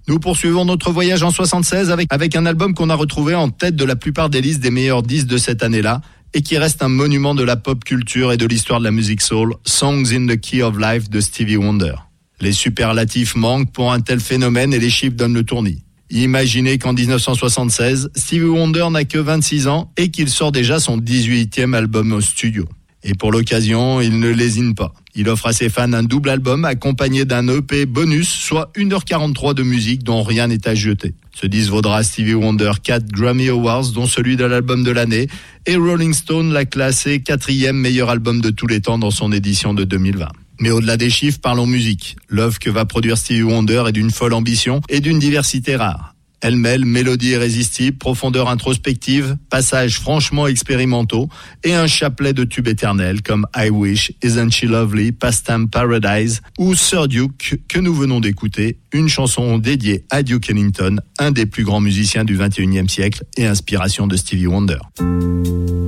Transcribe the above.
Nous poursuivons notre voyage en 76 avec un album qu'on a retrouvé en tête de la plupart des listes des meilleurs disques de cette année-là et qui reste un monument de la pop culture et de l'histoire de la musique soul, Songs in the Key of Life de Stevie Wonder. Les superlatifs manquent pour un tel phénomène et les chiffres donnent le tournis. Imaginez qu'en 1976, Stevie Wonder n'a que 26 ans et qu'il sort déjà son 18e album au studio. Et pour l'occasion, il ne lésine pas. Il offre à ses fans un double album accompagné d'un EP bonus, soit 1h43 de musique dont rien n'est à jeter. Ce disque vaudra à Stevie Wonder 4 Grammy Awards, dont celui de l'album de l'année, et Rolling Stone l'a classé 4e meilleur album de tous les temps dans son édition de 2020. Mais au-delà des chiffres, parlons musique. L'œuvre que va produire Stevie Wonder est d'une folle ambition et d'une diversité rare. Elle mêle mélodie irrésistible, profondeur introspective, passages franchement expérimentaux et un chapelet de tubes éternels comme I Wish, Isn't She Lovely, Pastime Paradise ou Sir Duke que nous venons d'écouter, une chanson dédiée à Duke Ellington, un des plus grands musiciens du XXIe siècle et inspiration de Stevie Wonder.